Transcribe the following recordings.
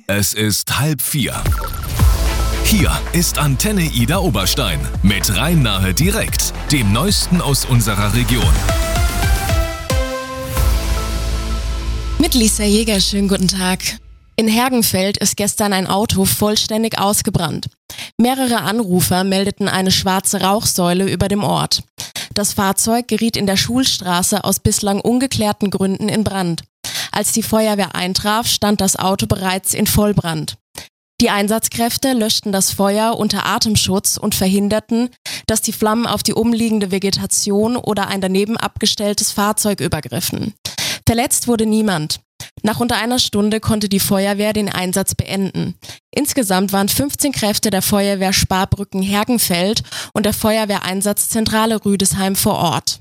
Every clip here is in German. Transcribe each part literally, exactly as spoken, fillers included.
Es ist halb vier. Hier ist Antenne Ida Oberstein mit Rhein-Nahe direkt, dem Neuesten aus unserer Region. Mit Lisa Jäger, schönen guten Tag. In Hergenfeld ist gestern ein Auto vollständig ausgebrannt. Mehrere Anrufer meldeten eine schwarze Rauchsäule über dem Ort. Das Fahrzeug geriet in der Schulstraße aus bislang ungeklärten Gründen in Brand. Als die Feuerwehr eintraf, stand das Auto bereits in Vollbrand. Die Einsatzkräfte löschten das Feuer unter Atemschutz und verhinderten, dass die Flammen auf die umliegende Vegetation oder ein daneben abgestelltes Fahrzeug übergriffen. Verletzt wurde niemand. Nach unter einer Stunde konnte die Feuerwehr den Einsatz beenden. Insgesamt waren fünfzehn Kräfte der Feuerwehr Sparbrücken-Hergenfeld und der Feuerwehreinsatzzentrale Rüdesheim vor Ort.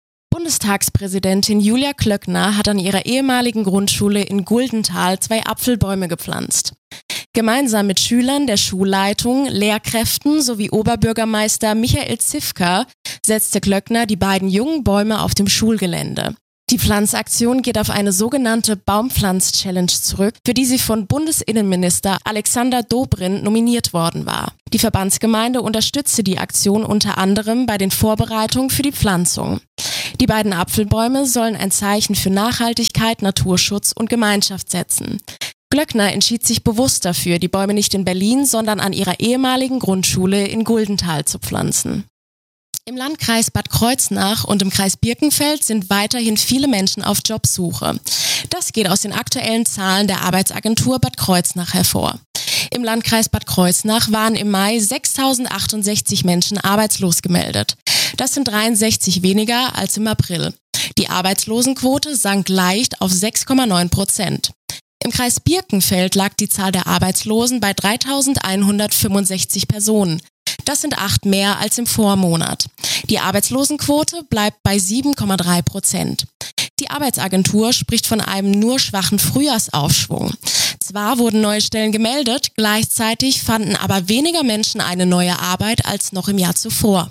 Bundestagspräsidentin Julia Klöckner hat an ihrer ehemaligen Grundschule in Guldenthal zwei Apfelbäume gepflanzt. Gemeinsam mit Schülern der Schulleitung, Lehrkräften sowie Oberbürgermeister Michael Zifka setzte Klöckner die beiden jungen Bäume auf dem Schulgelände. Die Pflanzaktion geht auf eine sogenannte Baumpflanz-Challenge zurück, für die sie von Bundesinnenminister Alexander Dobrindt nominiert worden war. Die Verbandsgemeinde unterstützte die Aktion unter anderem bei den Vorbereitungen für die Pflanzung. Die beiden Apfelbäume sollen ein Zeichen für Nachhaltigkeit, Naturschutz und Gemeinschaft setzen. Klöckner entschied sich bewusst dafür, die Bäume nicht in Berlin, sondern an ihrer ehemaligen Grundschule in Guldenthal zu pflanzen. Im Landkreis Bad Kreuznach und im Kreis Birkenfeld sind weiterhin viele Menschen auf Jobsuche. Das geht aus den aktuellen Zahlen der Arbeitsagentur Bad Kreuznach hervor. Im Landkreis Bad Kreuznach waren im Mai sechstausendachtundsechzig Menschen arbeitslos gemeldet. Das sind dreiundsechzig weniger als im April. Die Arbeitslosenquote sank leicht auf sechs Komma neun Prozent. Im Kreis Birkenfeld lag die Zahl der Arbeitslosen bei dreitausendeinhundertfünfundsechzig Personen. Das sind acht mehr als im Vormonat. Die Arbeitslosenquote bleibt bei sieben Komma drei Prozent. Die Arbeitsagentur spricht von einem nur schwachen Frühjahrsaufschwung. Zwar wurden neue Stellen gemeldet, gleichzeitig fanden aber weniger Menschen eine neue Arbeit als noch im Jahr zuvor.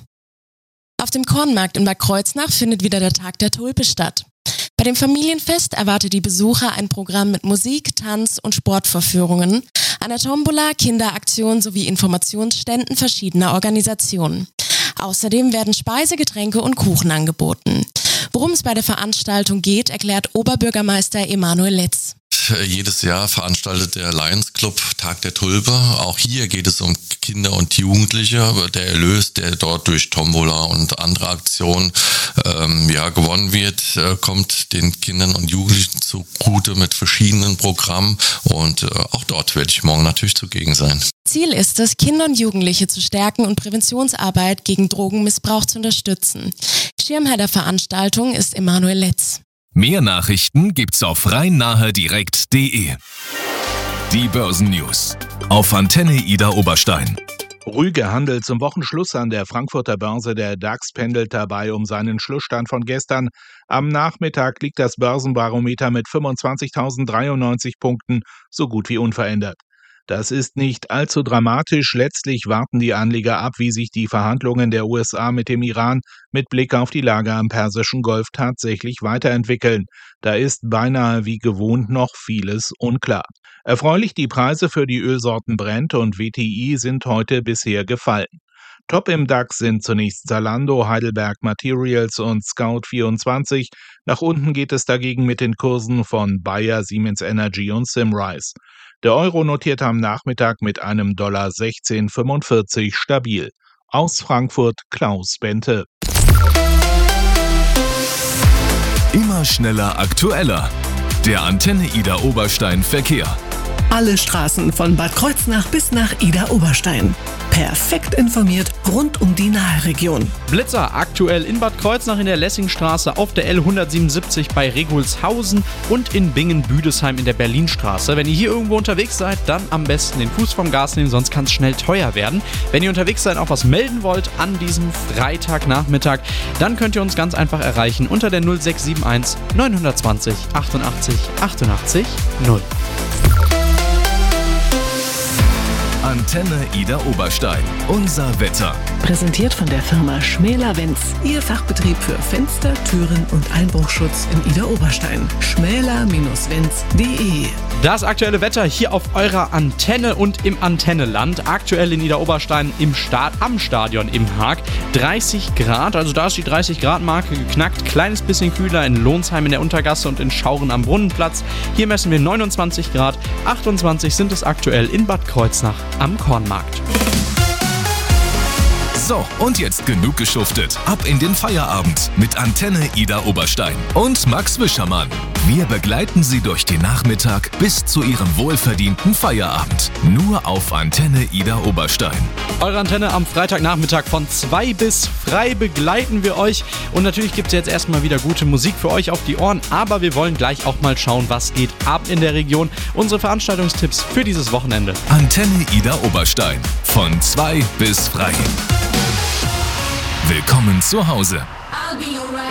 Auf dem Kornmarkt in Bad Kreuznach findet wieder der Tag der Tulpe statt. Bei dem Familienfest erwartet die Besucher ein Programm mit Musik, Tanz und Sportvorführungen, einer Tombola, Kinderaktion sowie Informationsständen verschiedener Organisationen. Außerdem werden Speise, Getränke und Kuchen angeboten. Worum es bei der Veranstaltung geht, erklärt Oberbürgermeister Emanuel Letz. Jedes Jahr veranstaltet der Lions Club Tag der Tulpe. Auch hier geht es um Kinder und Jugendliche. Der Erlös, der dort durch Tombola und andere Aktionen ähm, ja, gewonnen wird, äh, kommt den Kindern und Jugendlichen zugute mit verschiedenen Programmen. Und äh, auch dort werde ich morgen natürlich zugegen sein. Ziel ist es, Kinder und Jugendliche zu stärken und Präventionsarbeit gegen Drogenmissbrauch zu unterstützen. Schirmherr der Veranstaltung ist Emanuel Letz. Mehr Nachrichten gibt's auf rhein-nahe direkt punkt de. Die Börsennews auf Antenne Ida Oberstein. Ruhiger Handel zum Wochenschluss an der Frankfurter Börse. Der DAX pendelt dabei um seinen Schlussstand von gestern. Am Nachmittag liegt das Börsenbarometer mit fünfundzwanzigtausenddreiundneunzig Punkten so gut wie unverändert. Das ist nicht allzu dramatisch. Letztlich warten die Anleger ab, wie sich die Verhandlungen der U S A mit dem Iran mit Blick auf die Lage am Persischen Golf tatsächlich weiterentwickeln. Da ist beinahe wie gewohnt noch vieles unklar. Erfreulich, die Preise für die Ölsorten Brent und W T I sind heute bisher gefallen. Top im DAX sind zunächst Zalando, Heidelberg Materials und Scout vierundzwanzig. Nach unten geht es dagegen mit den Kursen von Bayer, Siemens Energy und Simrise. Der Euro notiert am Nachmittag mit einem Dollar sechzehn Komma fünfundvierzig stabil. Aus Frankfurt Klaus Bente. Immer schneller, aktueller. Der Antenne Ida Oberstein Verkehr. Alle Straßen von Bad Kreuznach bis nach Ida Oberstein. Perfekt informiert rund um die Naheregion. Blitzer aktuell in Bad Kreuznach in der Lessingstraße, auf der L hundertsiebenundsiebzig bei Regulshausen und in Bingen-Büdesheim in der Berlinstraße. Wenn ihr hier irgendwo unterwegs seid, dann am besten den Fuß vom Gas nehmen, sonst kann es schnell teuer werden. Wenn ihr unterwegs seid, auch was melden wollt an diesem Freitagnachmittag, dann könnt ihr uns ganz einfach erreichen unter der null sechs sieben eins neun zwei null achtundachtzig achtundachtzig null. Antenne Ida Oberstein. Unser Wetter. Präsentiert von der Firma Schmäler Wenz. Ihr Fachbetrieb für Fenster, Türen und Einbruchschutz in Ida Oberstein. schmäler Wenz punkt de. Das aktuelle Wetter hier auf eurer Antenne und im Antenneland. Aktuell in Ida Oberstein im Start, am Stadion im Haag. dreißig Grad, also da ist die dreißig Grad Marke geknackt. Kleines bisschen kühler in Lohnsheim in der Untergasse und in Schauren am Brunnenplatz. Hier messen wir neunundzwanzig Grad. achtundzwanzig sind es aktuell in Bad Kreuznach am Kornmarkt. So, und jetzt genug geschuftet. Ab in den Feierabend mit Antenne Ida Oberstein und Max Wischermann. Wir begleiten Sie durch den Nachmittag bis zu Ihrem wohlverdienten Feierabend. Nur auf Antenne Ida Oberstein. Eure Antenne am Freitagnachmittag von zwei bis frei begleiten wir euch. Und natürlich gibt es jetzt erstmal wieder gute Musik für euch auf die Ohren. Aber wir wollen gleich auch mal schauen, was geht ab in der Region. Unsere Veranstaltungstipps für dieses Wochenende. Antenne Ida Oberstein. Von zwei bis frei. Willkommen zu Hause. I'll be alright.